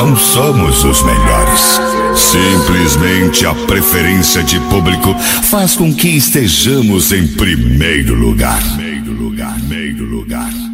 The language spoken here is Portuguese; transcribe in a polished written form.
não somos os melhores. Simplesmente a preferência de público faz com que estejamos em primeiro lugar. Primeiro lugar.